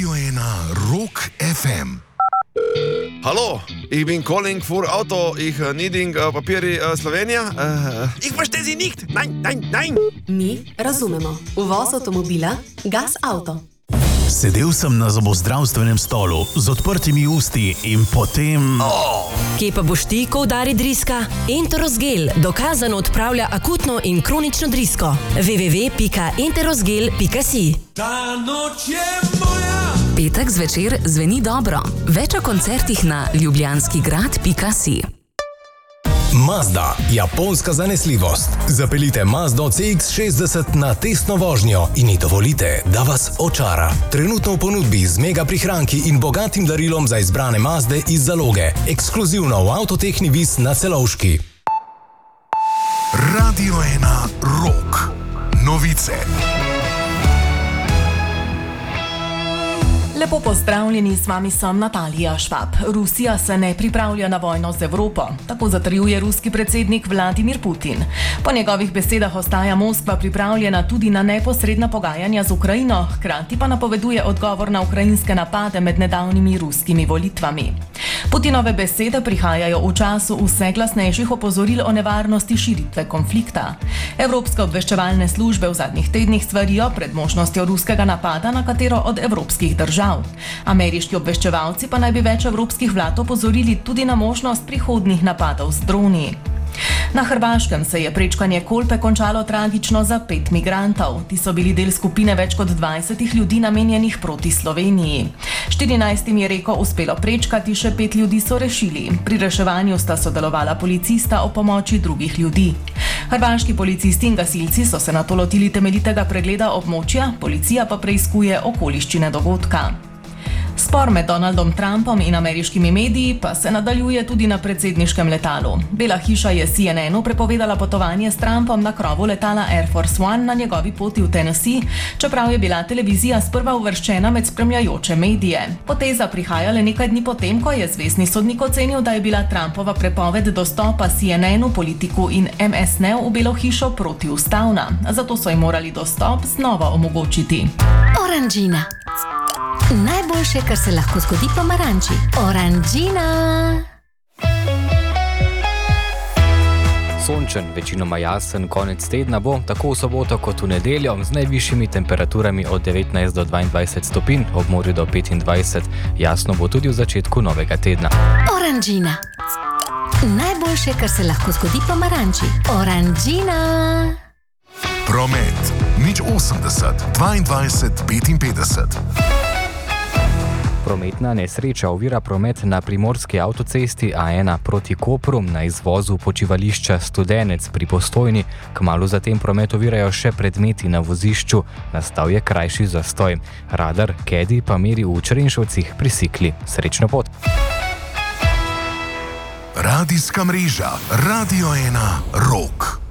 Radio 1 Rock FM. Hallo, ich bin calling für Auto. Ich needing Papiere Slowenija. Ich verstehe Sie nicht. Nein. Mi razumemo. Uvoz avtomobila Gas Auto. Sedel sem na zobozdravstvenem stolu z odprtimi usti in potem... Kje pa boš ti, ko udari driska? Enterosgel dokazano odpravlja akutno in kronično drisko. www.enterosgel.si. Petek zvečer zveni dobro. Več o koncertih na ljubljanskigrad.si. Mazda, japonska zanesljivost. Zapeljite Mazdo CX-60 na testno vožnjo in ji dovolite, da vas očara. Trenutno v ponudbi z mega prihranki in bogatim darilom za izbrane Mazde iz zaloge. Ekskluzivno v Avtotehni Vis na Celovški. Radio 1 Rock. Novice. Lepo pozdravljeni, z vami sem Natalija Švab. Rusija se ne pripravlja na vojno z Evropo, tako zatrjuje ruski predsednik Vladimir Putin. Po njegovih besedah ostaja Moskva pripravljena tudi na neposredna pogajanja z Ukrajino, hkrati pa napoveduje odgovor na ukrajinske napade med nedavnimi ruskimi volitvami. Putinove besede prihajajo v času vse glasnejših opozoril o nevarnosti širitve konflikta. Evropske obveščevalne službe v zadnjih tednih svarijo pred možnostjo ruskega napada na katero od evropskih držav. Ameriški obveščevalci pa naj bi več evropskih vlad opozorili tudi na možnost prihodnjih napadov z droni. Na Hrvaškem se je prečkanje Kolpe končalo tragično za 5 migrantov. Ti so bili del skupine več kot 20 ljudi namenjenih proti Sloveniji. 14 je reko uspelo prečkati, še 5 ljudi so rešili. Pri reševanju sta sodelovala policista o pomoči drugih ljudi. Hrvaški policisti in gasilci so se nato lotili temeljitega pregleda območja, policija pa preiskuje okoliščine dogodka. Spor med Donaldom Trumpom in ameriškimi mediji pa se nadaljuje tudi na predsedniškem letalu. Bela hiša je CNN-u prepovedala potovanje s Trumpom na krovu letala Air Force One na njegovi poti v Tennessee, čeprav je bila televizija sprva uvrščena med spremljajoče medije. Poteza prihaja le nekaj dni potem, ko je zvezni sodnik ocenil, da je bila Trumpova prepoved dostopa CNN-u, Politiku in MSN v Belo hišo protiustavna. Zato so jim morali dostop znova omogočiti. Oranžina. Najboljše, kar se lahko zgodi pomaranči. Oranžina. Sončen, večinoma jasen konec tedna bo, tako v soboto kot v nedeljo, z najvišjimi temperaturami od 19 do 22 stopinj, ob morju do 25. Jasno bo tudi v začetku novega tedna. Oranžina. Najboljše, kar se lahko zgodi pomaranči. Oranžina. Promet. 080 22 55. Prometna nesreča ovira promet na primorski avtocesti A1 proti Kopru na izvozu počivališča Studenec pri Postojni. Kmalu zatem promet ovirajo še predmeti na vozišču. Nastal je krajši zastoj. Radar Kedi pa meri v Črenšovcih pri Sikli. Srečno pot! Radijska mreža Radio 1 Rock.